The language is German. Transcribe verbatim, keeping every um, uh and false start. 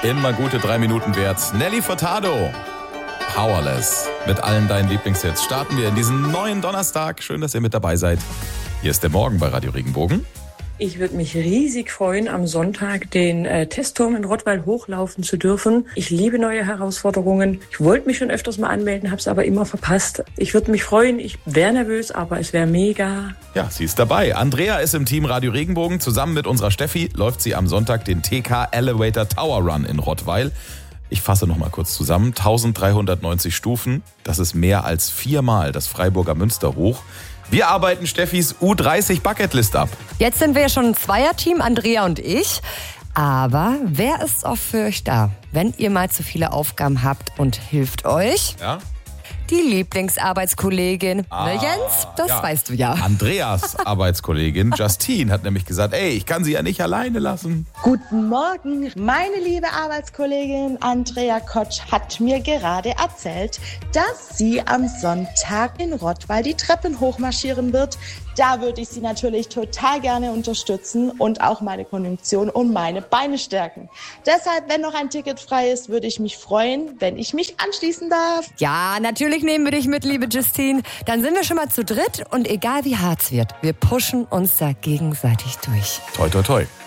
Immer gute drei Minuten wert. Nelly Furtado, Powerless. Mit allen deinen Lieblingshits starten wir in diesen neuen Donnerstag. Schön, dass ihr mit dabei seid. Hier ist der Morgen bei Radio Regenbogen. Ich würde mich riesig freuen, am Sonntag den äh, Testturm in Rottweil hochlaufen zu dürfen. Ich liebe neue Herausforderungen. Ich wollte mich schon öfters mal anmelden, habe es aber immer verpasst. Ich würde mich freuen. Ich wäre nervös, aber es wäre mega. Ja, sie ist dabei. Andrea ist im Team Radio Regenbogen. Zusammen mit unserer Steffi läuft sie am Sonntag den T K Elevator Tower Run in Rottweil. Ich fasse noch mal kurz zusammen. eintausenddreihundertneunzig Stufen. Das ist mehr als viermal das Freiburger Münsterhoch. Wir arbeiten Steffis U dreißig Bucketlist ab. Jetzt sind wir ja schon ein Zweierteam, Andrea und ich. Aber wer ist auch für euch da, wenn ihr mal zu viele Aufgaben habt und hilft euch? Ja? Die Lieblingsarbeitskollegin. Ah, Na Jens, das ja. weißt du ja. Andreas Arbeitskollegin Justine hat nämlich gesagt, ey, ich kann sie ja nicht alleine lassen. Guten Morgen, meine liebe Arbeitskollegin Andrea Kotsch hat mir gerade erzählt, dass sie am Sonntag in Rottweil die Treppen hochmarschieren wird. Da würde ich sie natürlich total gerne unterstützen und auch meine Kondition und meine Beine stärken. Deshalb, wenn noch ein Ticket frei ist, würde ich mich freuen, wenn ich mich anschließen darf. Ja, natürlich nehmen wir dich mit, liebe Justine. Dann sind wir schon mal zu dritt und egal wie hart es wird, wir pushen uns da gegenseitig durch. Toi, toi, toi.